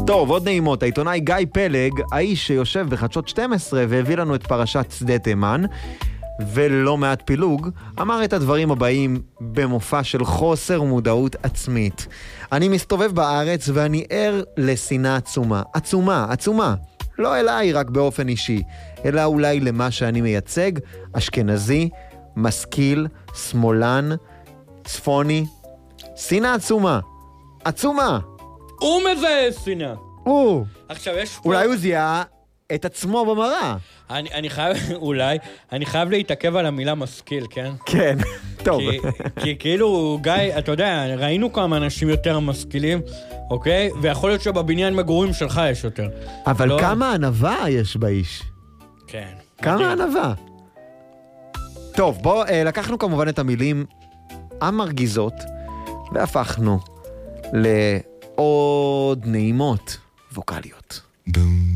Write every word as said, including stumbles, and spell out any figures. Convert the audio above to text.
טוב, עוד נעימות. העיתונאי גיא פלג, האיש שיושב בחדשות שתים עשרה והביא לנו את פרשת שדה תימן, ולא מעט פילוג, אמר את הדברים הבאים במופע של חוסר מודעות עצמית. אני מסתובב בארץ ואני ער לשנאה עצומה. עצומה, עצומה. לא אליי רק באופן אישי, אלא אולי למה שאני מייצג, אשכנזי, משכיל, שמאלן, צפוני. שנאה עצומה. עצומה. הוא מזהה שנאה. הוא. עכשיו יש... אולי הוא זיהה את עצמו במראה. אני, אני חייב, אולי, אני חייב להתעכב על המילה משכיל, כן? כן, טוב. כי, כי כאילו, גיא, אתה יודע, ראינו כמה אנשים יותר משכילים, אוקיי? ויכול להיות שבבניין מגורים שלך יש יותר. אבל לא... כמה ענווה יש באיש. כן. כמה ענווה. טוב, בוא, לקחנו כמובן את המילים המרגיזות, והפכנו לעוד נעימות ווקליות. בום.